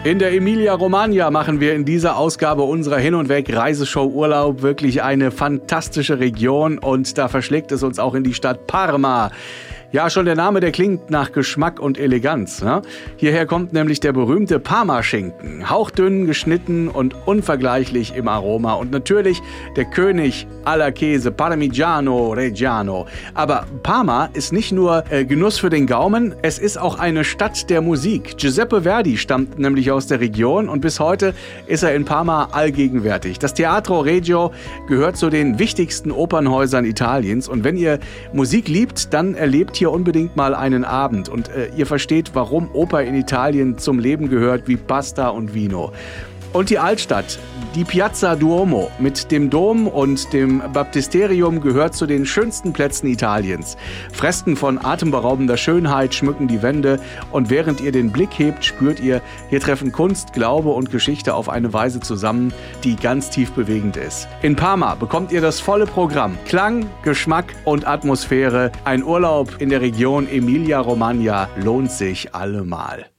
In der Emilia-Romagna machen wir in dieser Ausgabe unserer Hin- und Weg-Reiseshow Urlaub wirklich eine fantastische Region und da verschlägt es uns auch in die Stadt Parma. Ja, schon der Name, der klingt nach Geschmack und Eleganz. Ne? Hierher kommt nämlich der berühmte Parma-Schinken. Hauchdünn geschnitten und unvergleichlich im Aroma. Und natürlich der König aller Käse, Parmigiano Reggiano. Aber Parma ist nicht nur Genuss für den Gaumen, es ist auch eine Stadt der Musik. Giuseppe Verdi stammt nämlich aus der Region und bis heute ist er in Parma allgegenwärtig. Das Teatro Regio gehört zu den wichtigsten Opernhäusern Italiens. Und wenn ihr Musik liebt, dann erlebt hier unbedingt mal einen Abend und ihr versteht, warum Oper in Italien zum Leben gehört wie Pasta und Vino. Und die Altstadt, die Piazza Duomo mit dem Dom und dem Baptisterium gehört zu den schönsten Plätzen Italiens. Fresken von atemberaubender Schönheit schmücken die Wände und während ihr den Blick hebt, spürt ihr, hier treffen Kunst, Glaube und Geschichte auf eine Weise zusammen, die ganz tief bewegend ist. In Parma bekommt ihr das volle Programm. Klang, Geschmack und Atmosphäre. Ein Urlaub in der Region Emilia-Romagna lohnt sich allemal.